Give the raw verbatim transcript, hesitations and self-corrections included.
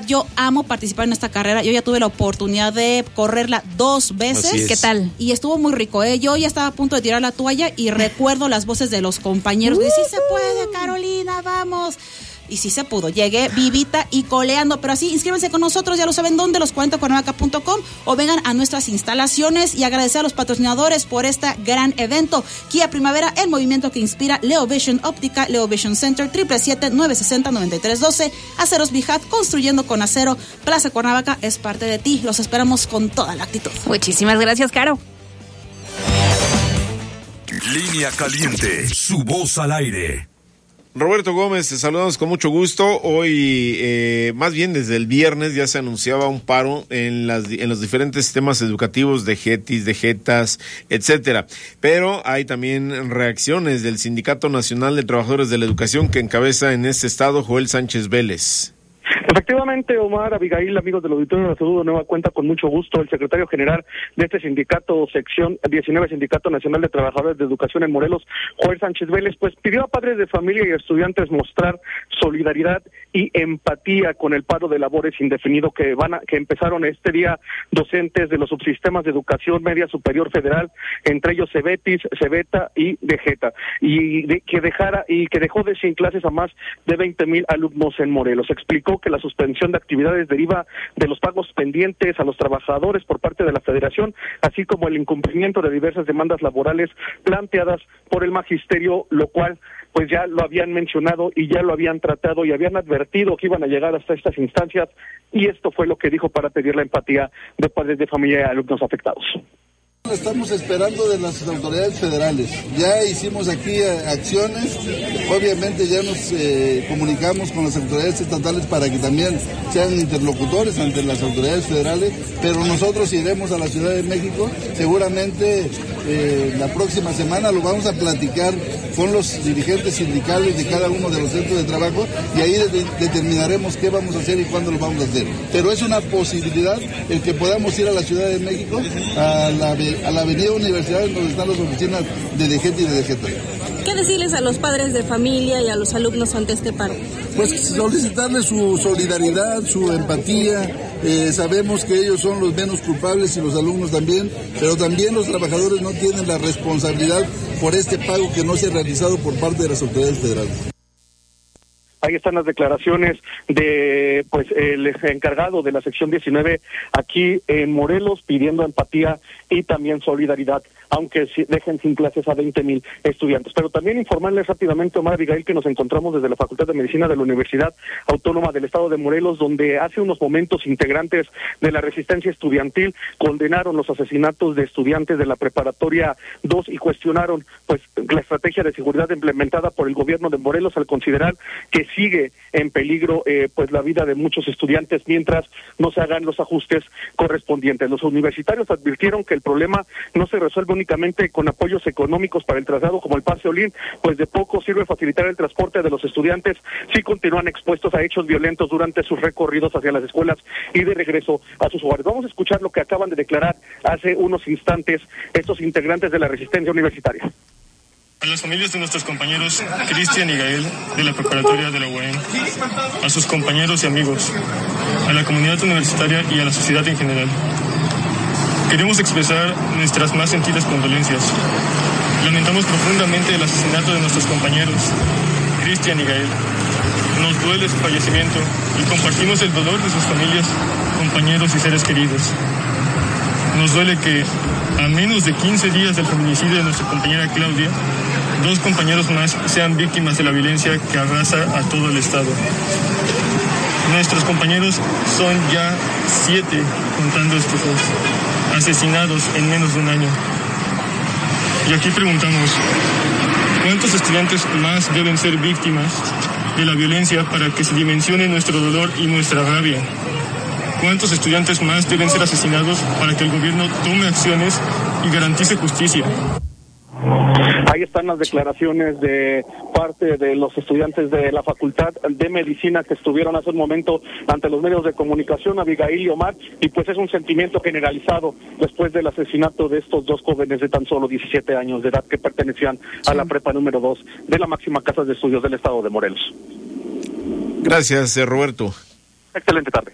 yo amo participar en esta carrera. Yo ya tuve la oportunidad de correrla dos veces. ¿Qué tal? Y estuvo muy rico, ¿eh? Yo ya estaba a punto de tirar la toalla y recuerdo las voces de los compañeros. Uh-huh. Sí se puede, Carolina, vamos. Y sí se pudo, llegué vivita y coleando, pero así, inscríbanse con nosotros, ya lo saben dónde, los cuarenta cuernavaca punto com, o vengan a nuestras instalaciones, y agradecer a los patrocinadores por este gran evento. Kia Primavera, el movimiento que inspira, Leo Vision Óptica, Leo Vision Center, siete siete siete, nueve seis cero, nueve tres uno dos, Aceros Bijat, construyendo con acero, Plaza Cuernavaca es parte de ti, los esperamos con toda la actitud. Muchísimas gracias, Caro. Línea Caliente, su voz al aire. Roberto Gómez, te saludamos con mucho gusto. Hoy, eh, más bien desde el viernes, ya se anunciaba un paro en las en los diferentes sistemas educativos de GETIS, de JETAS, etcétera. Pero hay también reacciones del Sindicato Nacional de Trabajadores de la Educación que encabeza en este estado Joel Sánchez Vélez. Efectivamente, Omar, Abigail, amigos del auditorio, la saludo de nueva cuenta con mucho gusto. El secretario general de este sindicato, sección diecinueve, Sindicato Nacional de Trabajadores de Educación en Morelos, Joel Sánchez Vélez, pues pidió a padres de familia y estudiantes mostrar solidaridad y empatía con el paro de labores indefinido que van a, que empezaron este día docentes de los subsistemas de educación media superior federal, entre ellos CEBETIS, CEBETA y DEGETA, y de, que dejara y que dejó de sin clases a más de veinte mil alumnos en Morelos. Explicó que la suspensión de actividades deriva de los pagos pendientes a los trabajadores por parte de la Federación, así como el incumplimiento de diversas demandas laborales planteadas por el magisterio, lo cual pues ya lo habían mencionado y ya lo habían tratado y habían advertido que iban a llegar hasta estas instancias, y esto fue lo que dijo para pedir la empatía de padres de familia y alumnos afectados. Estamos esperando de las autoridades federales. Ya hicimos aquí acciones, obviamente ya nos eh, comunicamos con las autoridades estatales para que también sean interlocutores ante las autoridades federales, pero nosotros iremos a la Ciudad de México, seguramente eh, la próxima semana lo vamos a platicar con los dirigentes sindicales de cada uno de los centros de trabajo, y ahí de- determinaremos qué vamos a hacer y cuándo lo vamos a hacer. Pero es una posibilidad el que podamos ir a la Ciudad de México, a la a la avenida Universidad, donde están las oficinas de DEGETA y de DEGETA. ¿Qué decirles a los padres de familia y a los alumnos ante este paro? Pues solicitarles su solidaridad, su empatía. Eh, sabemos que ellos son los menos culpables y los alumnos también, pero también los trabajadores no tienen la responsabilidad por este pago que no se ha realizado por parte de las autoridades federales. Ahí están las declaraciones de pues el encargado de la sección diecinueve aquí en Morelos, pidiendo empatía y también solidaridad, aunque dejen sin clases a veinte mil estudiantes. Pero también informarles rápidamente, Omar, Abigail, que nos encontramos desde la Facultad de Medicina de la Universidad Autónoma del Estado de Morelos, donde hace unos momentos integrantes de la resistencia estudiantil condenaron los asesinatos de estudiantes de la preparatoria dos y cuestionaron pues la estrategia de seguridad implementada por el gobierno de Morelos, al considerar que sigue en peligro eh, pues la vida de muchos estudiantes mientras no se hagan los ajustes correspondientes. Los universitarios advirtieron que el problema no se resuelve únicamente con apoyos económicos para el traslado como el pase Olin, pues de poco sirve facilitar el transporte de los estudiantes si continúan expuestos a hechos violentos durante sus recorridos hacia las escuelas y de regreso a sus hogares. Vamos a escuchar lo que acaban de declarar hace unos instantes estos integrantes de la resistencia universitaria. A las familias de nuestros compañeros Cristian y Gael de la preparatoria de la U A M, a sus compañeros y amigos, a la comunidad universitaria y a la sociedad en general. Queremos expresar nuestras más sentidas condolencias. Lamentamos profundamente el asesinato de nuestros compañeros Cristian y Gael. Nos duele su fallecimiento y compartimos el dolor de sus familias, compañeros y seres queridos. Nos duele que, a menos de quince días del feminicidio de nuestra compañera Claudia, dos compañeros más sean víctimas de la violencia que arrasa a todo el estado. Nuestros compañeros son ya siete, contando estos dos, asesinados en menos de un año. Y aquí preguntamos, ¿cuántos estudiantes más deben ser víctimas de la violencia para que se dimensione nuestro dolor y nuestra rabia? ¿Cuántos estudiantes más deben ser asesinados para que el gobierno tome acciones y garantice justicia? Ahí están las declaraciones de parte de los estudiantes de la Facultad de Medicina que estuvieron hace un momento ante los medios de comunicación, Abigail y Omar, y pues es un sentimiento generalizado después del asesinato de estos dos jóvenes de tan solo diecisiete años de edad que pertenecían a la prepa número dos de la máxima casa de estudios del estado de Morelos. Gracias, Roberto. Excelente tarde.